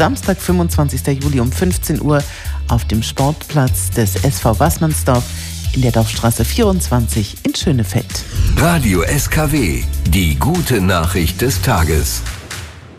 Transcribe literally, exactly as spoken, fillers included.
Samstag, fünfundzwanzigster Juli um fünfzehn Uhr auf dem Sportplatz des S V Waßmannsdorf in der Dorfstraße vierundzwanzig in Schönefeld. Radio S K W, die gute Nachricht des Tages.